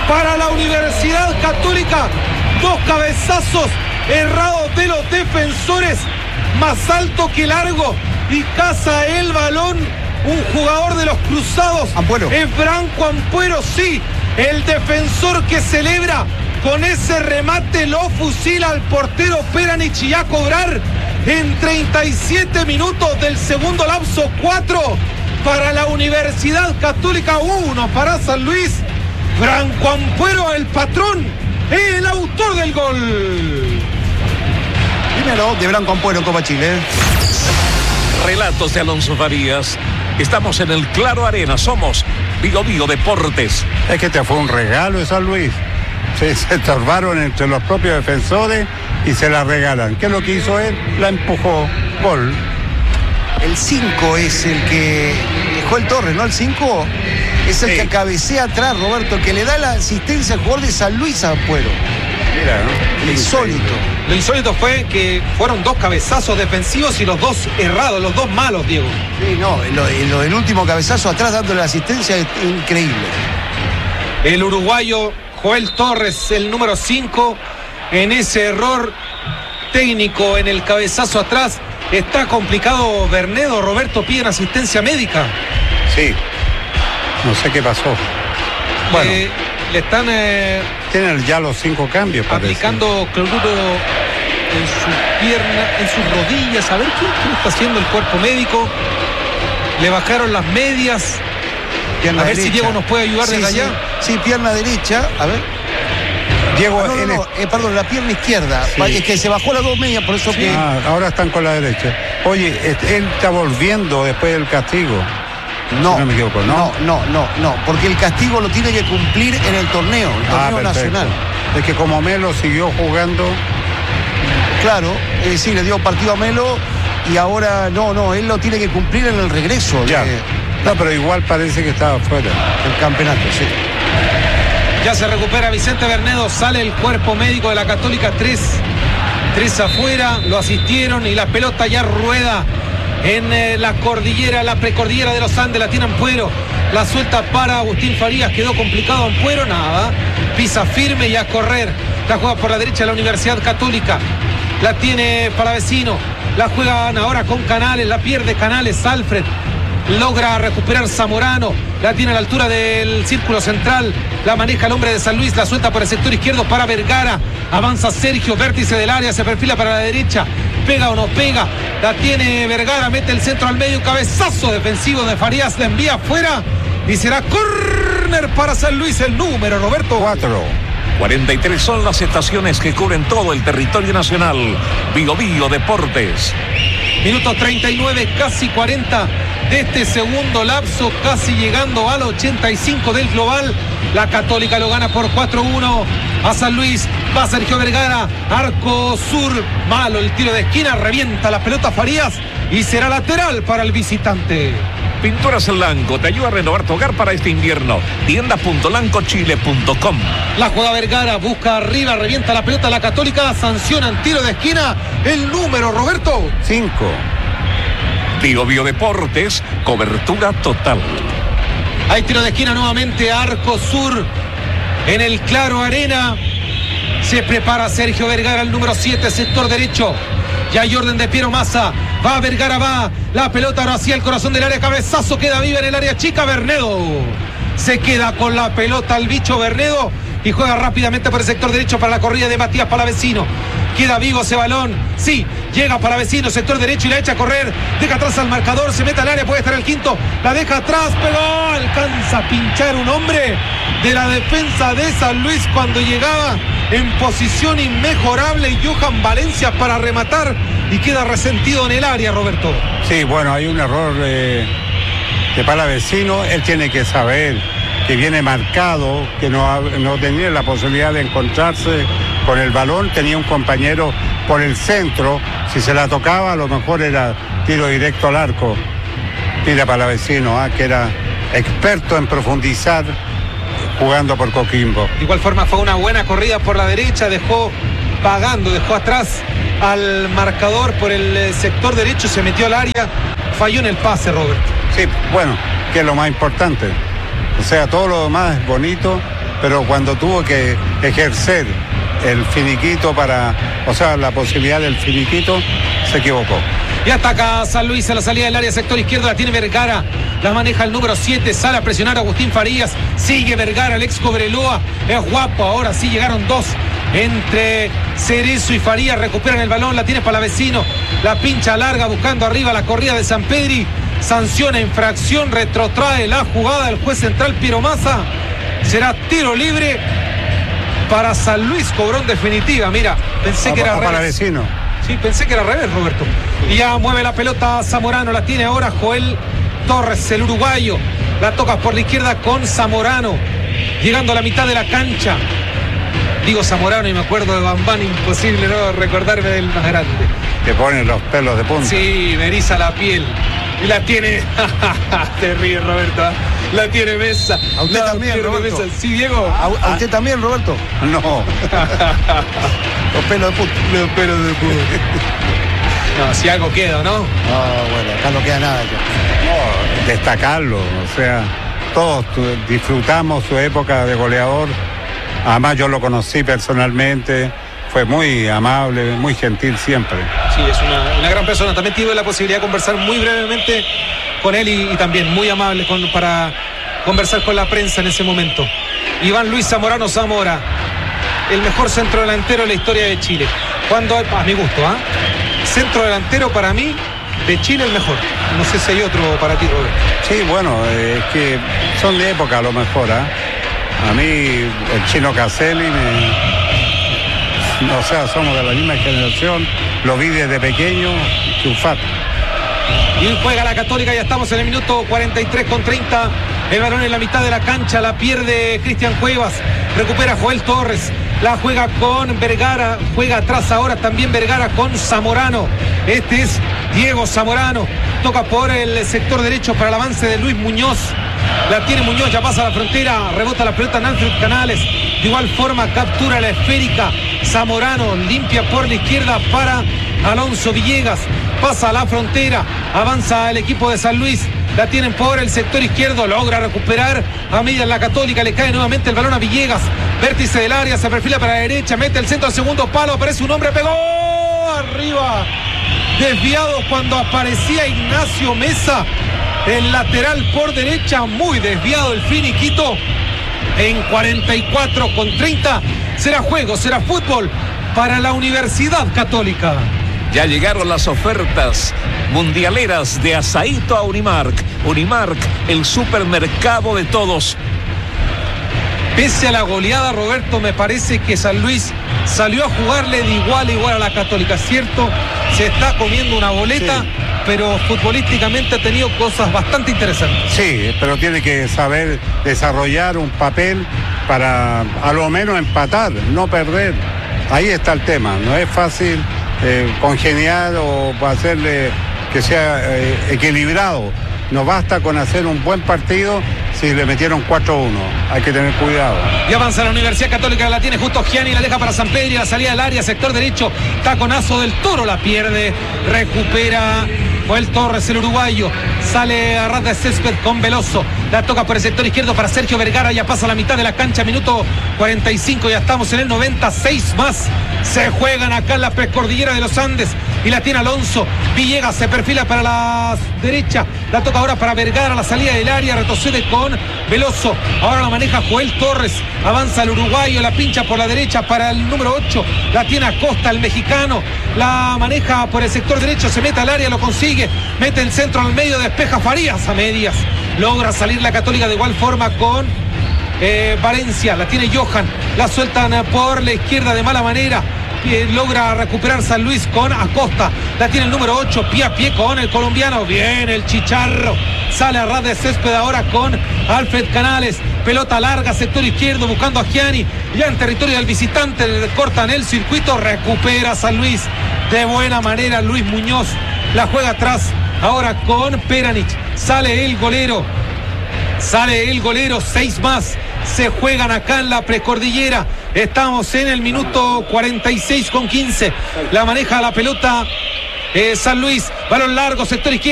para la Universidad Católica. Dos cabezazos errados de los defensores, más alto que largo, y caza el balón un jugador de los Cruzados. Ampuero. Es Branco Ampuero, sí, el defensor que celebra. Con ese remate lo fusila al portero Peranich y a cobrar en 37 minutos del segundo lapso. 4 para la Universidad Católica, 1 para San Luis. Branco Ampuero, el patrón, el autor del gol. Primero de Branco Ampuero en Copa Chile. Relatos de Alonso Farías. Estamos en el Claro Arena, somos Bío Bío Deportes. Es que te fue un regalo de San Luis. Se estorbaron entre los propios defensores y se la regalan. ¿Qué es lo que hizo él? La empujó. Gol. El 5 es el que dejó el Torres, ¿no? El 5 es el que cabecea atrás, Roberto, que le da la asistencia al jugador de San Luis a Ampuero. Mira, ¿no? El insólito. Lo insólito fue que fueron dos cabezazos defensivos y los dos errados, los dos malos, Diego. Sí, no, el último cabezazo atrás dándole la asistencia es increíble. El uruguayo Joel Torres, el número 5, en ese error técnico en el cabezazo atrás. Está complicado. Bernedo, Roberto, piden asistencia médica. Sí. No sé qué pasó. Bueno. Le están tienen ya los 5 cambios, aplicando cloruro en su pierna, en sus rodillas. A ver qué está haciendo el cuerpo médico. Le bajaron las medias. Pierna a ver derecha. si Diego nos puede ayudar desde allá. Sí, pierna derecha. A ver. Diego, perdón, la pierna izquierda. Sí. Es que se bajó las dos medias, por eso Sí. que. ahora están con la derecha. Oye, él está volviendo después del castigo. No, si no me equivoco, ¿no? No, porque el castigo lo tiene que cumplir en el torneo Perfecto. nacional. Es que como Melo siguió jugando. Claro, sí, le dio partido a Melo y ahora no, él lo tiene que cumplir en el regreso. Ya. No, pero igual parece que estaba fuera. El campeonato, sí. Ya se recupera Vicente Bernedo, sale el cuerpo médico de la Católica, 3 afuera, lo asistieron y la pelota ya rueda en la cordillera, la precordillera de los Andes. La tiene Ampuero, la suelta para Agustín Farías, quedó complicado Ampuero, nada, pisa firme y a correr. La juega por la derecha la Universidad Católica, la tiene Palavecino, la juegan ahora con Canales, la pierde Canales, Alfred. Logra recuperar Zamorano, la tiene a la altura del círculo central, la maneja el hombre de San Luis, la suelta por el sector izquierdo para Vergara, avanza Sergio, vértice del área, se perfila para la derecha, pega o no pega, la tiene Vergara, mete el centro al medio, cabezazo defensivo de Farías, la envía afuera y será córner para San Luis, el número, Roberto. 43 son las estaciones que cubren todo el territorio nacional. Bío Bío Deportes. Minuto 39, casi 40 de este segundo lapso, casi llegando al 85 del global. La Católica lo gana por 4-1 a San Luis. Va Sergio Vergara, arco sur, malo el tiro de esquina, revienta la pelota Farías y será lateral para el visitante. Pinturas Lanco te ayuda a renovar tu hogar para este invierno. Tienda.lancochile.com. La juega Vergara, busca arriba, revienta la pelota la Católica, sancionan tiro de esquina. El número, Roberto. 5. Bío Bío Deportes, cobertura total. Hay tiro de esquina nuevamente, arco sur en el Claro Arena. Se prepara Sergio Vergara, el número 7, sector derecho. Ya hay orden de Piero Massa. Va Vergara, va. La pelota ahora hacia el corazón del área. Cabezazo, queda viva en el área chica. Bernedo se queda con la pelota el bicho Bernedo y juega rápidamente por el sector derecho para la corrida de Matías Palavecino. Queda vivo ese balón. Sí, llega Palavecino, sector derecho y la echa a correr. Deja atrás al marcador, se mete al área, puede estar el quinto. La deja atrás, pero alcanza a pinchar un hombre de la defensa de San Luis cuando llegaba en posición inmejorable y Johan Valencia para rematar y queda resentido en el área, Roberto. Sí, bueno, hay un error de Palavecino. Él tiene que saber que viene marcado, que no tenía la posibilidad de encontrarse con el balón, tenía un compañero por el centro, si se la tocaba a lo mejor era tiro directo al arco. Mira Palavecino, que era experto en profundizar jugando por Coquimbo. De igual forma fue una buena corrida por la derecha, dejó atrás al marcador por el sector derecho, se metió al área, falló en el pase, Robert. Sí, bueno, que es lo más importante. O sea, todo lo demás es bonito, pero cuando tuvo que ejercer el finiquito la posibilidad del finiquito, se equivocó. Y ataca San Luis a la salida del área, sector izquierdo, la tiene Vergara, la maneja el número 7, sale a presionar a Agustín Farías, sigue Vergara, el ex Cobreloa, es guapo, ahora sí llegaron dos entre Cerezo y Farías, recuperan el balón, la tiene Palavecino, la pincha larga buscando arriba la corrida de Sampedri, sanciona infracción, retrotrae la jugada del juez central Piero Massa, será tiro libre para San Luis, cobró en definitiva, mira, pensé que era Palavecino. Sí, pensé que era al revés, Roberto. Y ya mueve la pelota Zamorano, la tiene ahora Joel Torres, el uruguayo. La toca por la izquierda con Zamorano, llegando a la mitad de la cancha. Digo Zamorano y me acuerdo de Bambán, imposible no recordarme del más grande. Te ponen los pelos de punta. Sí, me eriza la piel. Y la tiene... Te ríes, Roberto. La tiene Mesa. ¿A usted también, Roberto? Mesa. Sí, Diego. ¿A usted también, Roberto? No. Los pelos de puta. Los pelos de puta. No, si algo queda, ¿no? No, bueno, acá no queda nada. No, destacarlo, o sea, todos disfrutamos su época de goleador. Además yo lo conocí personalmente, fue muy amable, muy gentil siempre. Sí, es una gran persona. También tuve la posibilidad de conversar muy brevemente con él y también muy amable para conversar con la prensa en ese momento. Iván Luis Zamorano Zamora, el mejor centrodelantero de la historia de Chile. Cuando, a mi gusto, centrodelantero para mí de Chile el mejor. No sé si hay otro para ti, Roberto. Sí, bueno, es que son de época a lo mejor, A mí el Chino Caselli o sea, somos de la misma generación, lo vi desde pequeño, triunfar. Y juega la Católica, ya estamos en el minuto 43:30. El balón en la mitad de la cancha, la pierde Cristian Cuevas, recupera Joel Torres, la juega con Vergara, juega atrás ahora también Vergara con Zamorano. Este es Diego Zamorano, toca por el sector derecho para el avance de Luis Muñoz. La tiene Muñoz, ya pasa la frontera, rebota la pelota en Alfred Canales. De igual forma captura la esférica Zamorano, limpia por la izquierda para Alonso Villegas. Pasa a la frontera, avanza el equipo de San Luis. La tienen por el sector izquierdo, logra recuperar a media la Católica, le cae nuevamente el balón a Villegas. Vértice del área, se perfila para la derecha, mete el centro al segundo palo, aparece un hombre, pegó arriba. Desviado cuando aparecía Ignacio Mesa. El lateral por derecha, muy desviado el finiquito. En 44:30 será juego, será fútbol para la Universidad Católica. Ya llegaron las ofertas mundialeras de Asaíto a Unimark. Unimark, el supermercado de todos. Pese a la goleada, Roberto, me parece que San Luis salió a jugarle de igual a igual a la Católica, ¿cierto? Se está comiendo una boleta, sí, pero futbolísticamente ha tenido cosas bastante interesantes. Sí, pero tiene que saber desarrollar un papel para a lo menos empatar, no perder. Ahí está el tema, no es fácil congeniar o hacerle que sea equilibrado. No basta con hacer un buen partido si le metieron 4-1. Hay que tener cuidado. Y avanza la Universidad Católica, la tiene justo Gianni, la deja para Sampedri, la salida del área, sector derecho, taconazo del Toro, la pierde, recupera Joel Torres, el uruguayo, sale a ras de césped con Veloso, la toca por el sector izquierdo para Sergio Vergara, ya pasa la mitad de la cancha, minuto 45, ya estamos en el 96 más, se juegan acá en la precordillera de los Andes, y la tiene Alonso, Villegas se perfila para la derecha, la toca ahora para Vergara, la salida del área, retrocede con Veloso, ahora la maneja Joel Torres, avanza el uruguayo, la pincha por la derecha para el número 8, la tiene Acosta, el mexicano, la maneja por el sector derecho, se mete al área, lo consigue, mete el centro al medio, despeja Farías a medias, logra salir la Católica de igual forma con Valencia, la tiene Johan, la sueltan por la izquierda de mala manera, logra recuperar San Luis con Acosta, la tiene el número 8, pie a pie con el colombiano, bien el Chicharro, sale a ras de césped ahora con Alfred Canales, pelota larga, sector izquierdo, buscando a Gianni, ya en territorio del visitante, le cortan el circuito, recupera San Luis, de buena manera Luis Muñoz, la juega atrás, ahora con Peranich, sale el golero, 6 más, se juegan acá en la precordillera, estamos en el minuto 46:15, la maneja la pelota San Luis, balón largo, sector izquierdo.